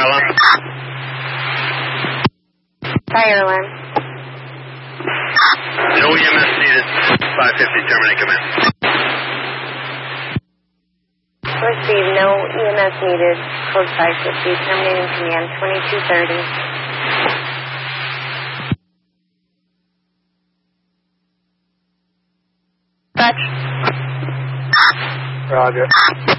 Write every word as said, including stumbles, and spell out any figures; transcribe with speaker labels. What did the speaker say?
Speaker 1: Fire alarm.
Speaker 2: Fire alarm.
Speaker 1: No E M S needed. five fifty, terminate command.
Speaker 2: Receive, no E M S needed. Code five fifty, terminating command, twenty-two thirty.
Speaker 3: Roger.